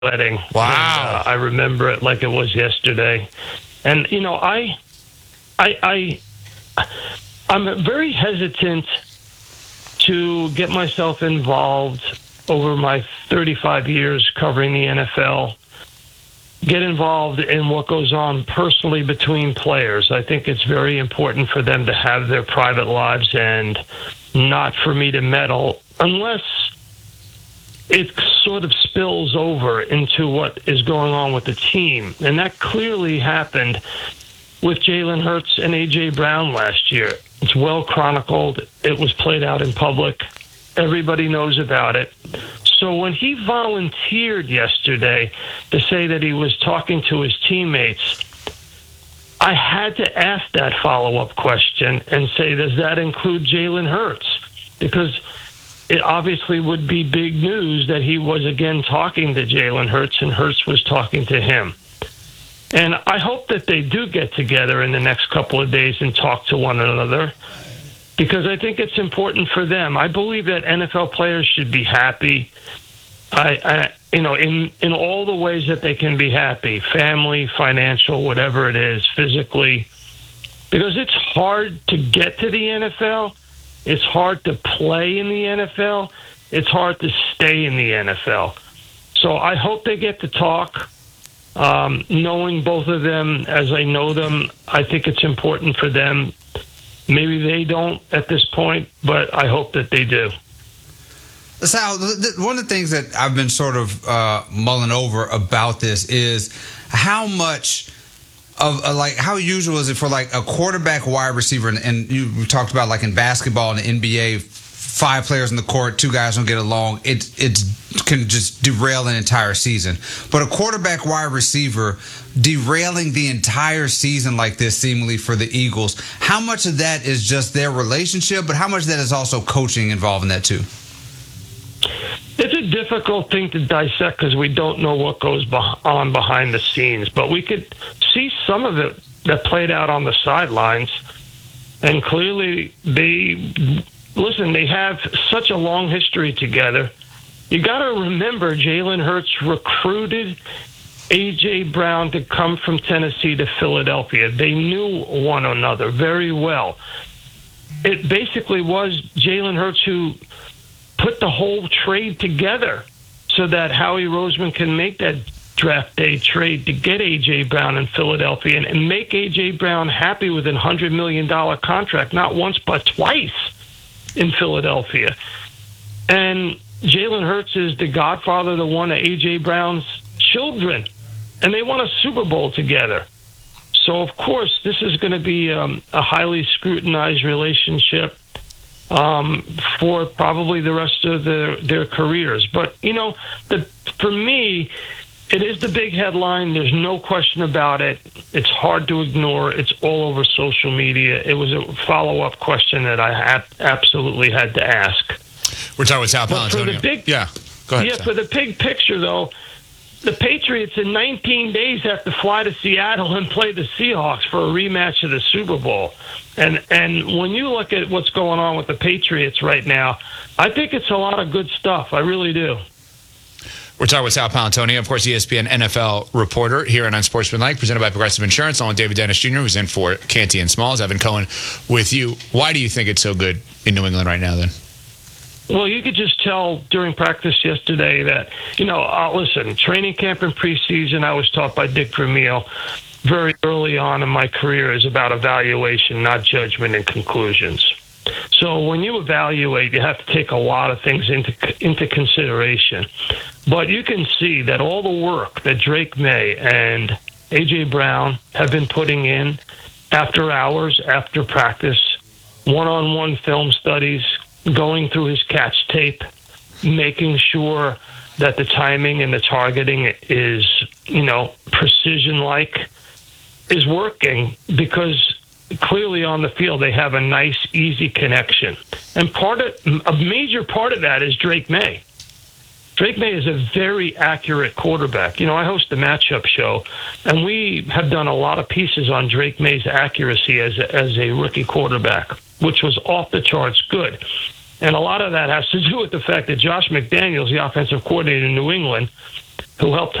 wedding. Wow. And, I remember it like it was yesterday. And, I'm very hesitant to get myself involved over my 35 years covering the NFL, get involved in what goes on personally between players. I think it's very important for them to have their private lives and not for me to meddle unless it sort of spills over into what is going on with the team. And that clearly happened with Jalen Hurts and A.J. Brown last year. It's well chronicled. It was played out in public. Everybody knows about it. So when he volunteered yesterday to say that he was talking to his teammates, I had to ask that follow-up question and say, does that include Jalen Hurts? Because it obviously would be big news that he was again talking to Jalen Hurts and Hurts was talking to him. And I hope that they do get together in the next couple of days and talk to one another, because I think it's important for them. I believe that NFL players should be happy, in all the ways that they can be happy, family, financial, whatever it is, physically, because it's hard to get to the NFL. It's hard to play in the NFL. It's hard to stay in the NFL. So I hope they get to talk. Knowing both of them as I know them, I think it's important for them. Maybe they don't at this point, but I hope that they do. Sal, one of the things that I've been sort of mulling over about this is how much of how usual is it for like a quarterback, wide receiver, and you talked about like in basketball and the NBA, 5 players in the court, 2 guys don't get along. It can just derail an entire season. But a quarterback, wide receiver derailing the entire season like this, seemingly for the Eagles. How much of that is just their relationship, but how much of that is also coaching involved in that too? It's a difficult thing to dissect because we don't know what goes on behind the scenes, but we could see some of it that played out on the sidelines, and clearly they have such a long history together. You got to remember, Jalen Hurts recruited A.J. Brown to come from Tennessee to Philadelphia. They knew one another very well. It basically was Jalen Hurts who put the whole trade together so that Howie Roseman can make that draft day trade to get A.J. Brown in Philadelphia and make A.J. Brown happy with a $100 million contract, not once but twice in Philadelphia. And Jalen Hurts is the godfather to one of A.J. Brown's children, and they won a Super Bowl together. So, of course, this is going to be a highly scrutinized relationship for probably the rest of their careers. But, for me, it is the big headline. There's no question about it. It's hard to ignore. It's all over social media. It was a follow-up question that I absolutely had to ask. We're talking with Sal Paolantonio. Go ahead. Yeah, Sal. for the big picture, though, the Patriots in 19 days have to fly to Seattle and play the Seahawks for a rematch of the Super Bowl. And when you look at what's going on with the Patriots right now, I think it's a lot of good stuff. I really do. We're talking with Sal Paolantonio, of course, ESPN NFL reporter here on Unsportsmanlike, presented by Progressive Insurance, along with David Dennis Jr., who's in for Canty and Smalls. Evan Cohen with you. Why do you think it's so good in New England right now, then? Well, you could just tell during practice yesterday that, listen, training camp and preseason, I was taught by Dick Vermeil very early on in my career is about evaluation, not judgment and conclusions. So when you evaluate, you have to take a lot of things into consideration. But you can see that all the work that Drake May and A.J. Brown have been putting in after hours, after practice, one-on-one film studies, going through his catch tape, making sure that the timing and the targeting is, precision-like, is working, because clearly on the field they have a nice, easy connection. And a major part of that is Drake May. Drake May is a very accurate quarterback. I host the matchup show, and we have done a lot of pieces on Drake May's accuracy as a rookie quarterback, which was off the charts good. And a lot of that has to do with the fact that Josh McDaniels, the offensive coordinator in New England, who helped